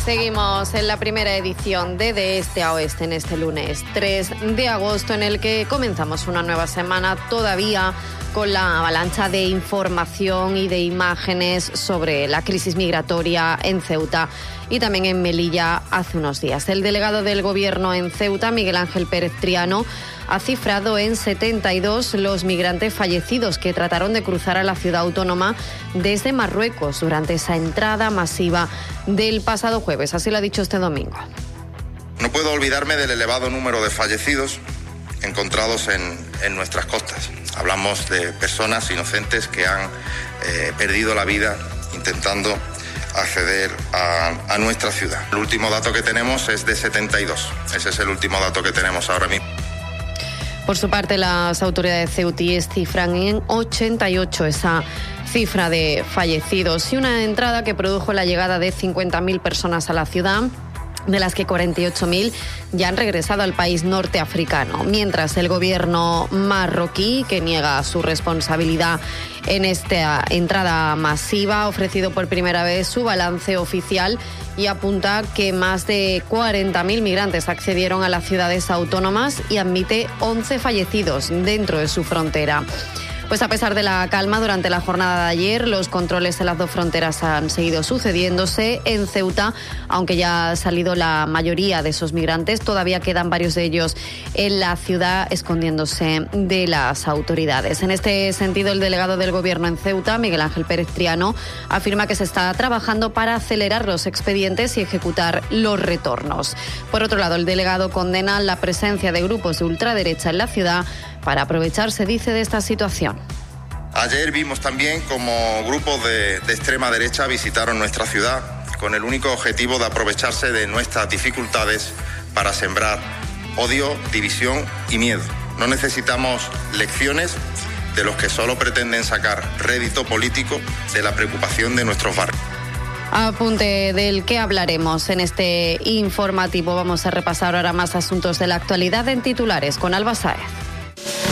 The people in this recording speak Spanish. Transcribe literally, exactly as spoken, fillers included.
Seguimos en la primera edición de De Este a Oeste en este lunes tres de agosto, en el que comenzamos una nueva semana todavía con la avalancha de información y de imágenes sobre la crisis migratoria en Ceuta y también en Melilla hace unos días. El delegado del Gobierno en Ceuta, Miguel Ángel Pérez Triano, ha cifrado en setenta y dos los migrantes fallecidos que trataron de cruzar a la ciudad autónoma desde Marruecos durante esa entrada masiva del pasado jueves. Así lo ha dicho este domingo. No puedo olvidarme del elevado número de fallecidos encontrados en, en nuestras costas. Hablamos de personas inocentes que han eh, perdido la vida intentando acceder a, a nuestra ciudad. El último dato que tenemos es de setenta y dos. Ese es el último dato que tenemos ahora mismo. Por su parte, las autoridades ceutíes cifran en ochenta y ocho esa cifra de fallecidos y una entrada que produjo la llegada de cincuenta mil personas a la ciudad, de las que cuarenta y ocho mil ya han regresado al país norteafricano, mientras el gobierno marroquí, que niega su responsabilidad en esta entrada masiva, ha ofrecido por primera vez su balance oficial y apunta que más de cuarenta mil migrantes accedieron a las ciudades autónomas y admite once fallecidos dentro de su frontera. Pues a pesar de la calma durante la jornada de ayer, los controles en las dos fronteras han seguido sucediéndose. En Ceuta, aunque ya ha salido la mayoría de esos migrantes, todavía quedan varios de ellos en la ciudad escondiéndose de las autoridades. En este sentido, el delegado del Gobierno en Ceuta, Miguel Ángel Pérez Triano, afirma que se está trabajando para acelerar los expedientes y ejecutar los retornos. Por otro lado, el delegado condena la presencia de grupos de ultraderecha en la ciudad para aprovecharse, dice, de esta situación. Ayer vimos también como grupos de, de extrema derecha visitaron nuestra ciudad con el único objetivo de aprovecharse de nuestras dificultades para sembrar odio, división y miedo. No necesitamos lecciones de los que solo pretenden sacar rédito político de la preocupación de nuestros barrios. Apunte del que hablaremos en este informativo. Vamos a repasar ahora más asuntos de la actualidad en titulares con Alba Sáez.